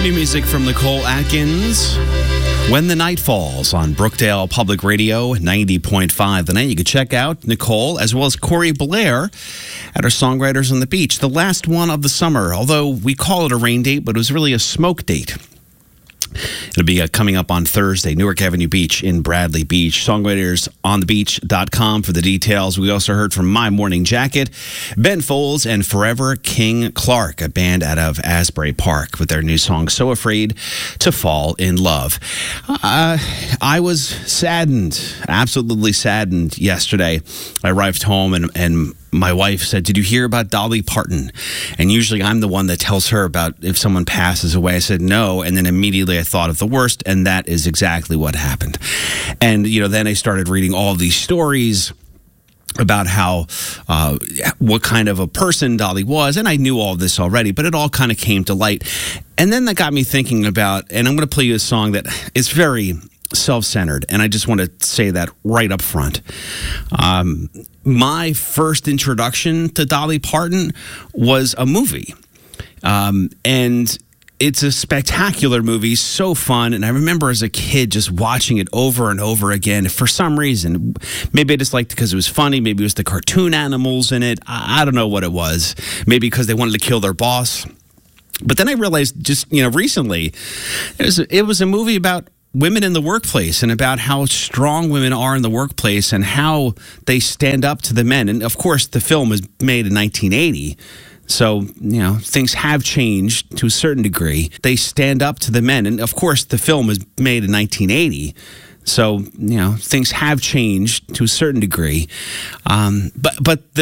New music from Nicole Atkins. When the Night Falls on Brookdale Public Radio 90.5 The Night. You can check out Nicole as well as Corey Blair at our Songwriters on the Beach. The last one of the summer, although we call it a rain date, but it was really a smoke date. It'll be coming up on Thursday, Newark Avenue Beach in Bradley Beach. SongwritersOnTheBeach.com for the details. We also heard from My Morning Jacket, Ben Folds, and Forever King Clark, a band out of Asbury Park, with their new song, So Afraid to Fall in Love. I was saddened, absolutely saddened yesterday. I arrived home and my wife said, "Did you hear about Dolly Parton?" And usually I'm the one that tells her about if someone passes away. I said no, and then immediately I thought of the worst, and that is exactly what happened. And, then I started reading all of these stories about how, what kind of a person Dolly was, and I knew all of this already, but it all kind of came to light. And then that got me thinking about, and I'm going to play you a song that is very self-centered, and I just want to say that right up front. My first introduction to Dolly Parton was a movie, and it's a spectacular movie, so fun, and I remember as a kid just watching it over and over again. For some reason, maybe I just liked it because it was funny, maybe it was the cartoon animals in it, I don't know what it was, maybe because they wanted to kill their boss. But then I realized just, recently, it was a movie about women in the workplace and about how strong women are in the workplace and how they stand up to the men. And of course, the film was made in 1980. So, things have changed to a certain degree. They stand up to the men. And of course, the film was made in 1980. So, things have changed to a certain degree. But the